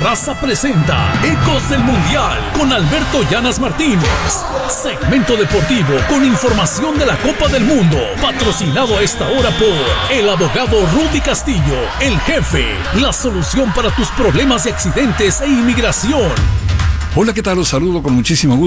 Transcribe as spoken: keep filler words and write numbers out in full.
Raza presenta Ecos del Mundial con Alberto Llanas Martínez. Segmento deportivo con información de la Copa del Mundo. Patrocinado a esta hora por el abogado Rudy Castillo, el jefe. La solución para tus problemas de accidentes e inmigración. Hola, ¿qué tal? Los saludo con muchísimo gusto.